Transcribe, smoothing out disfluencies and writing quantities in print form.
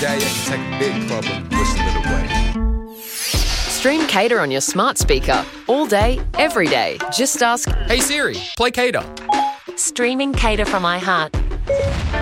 day, I can take a big problem and whistle it away. Stream Cater on your smart speaker. All day, every day. Just ask, Hey Siri, play Cater. Streaming Cater from iHeart.